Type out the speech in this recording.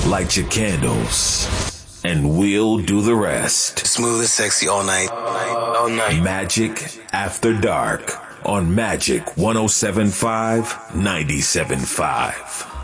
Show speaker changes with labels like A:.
A: Light your candles, and we'll do the rest.
B: Smooth and sexy all night. All night.
A: Magic After Dark on Magic 107.5, 97.5.